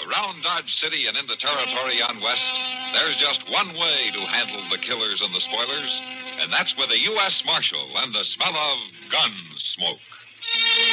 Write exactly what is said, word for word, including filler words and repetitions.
Around Dodge City and into territory on West, there's just one way to handle the killers and the spoilers, and that's with a U S Marshal and the smell of gun smoke.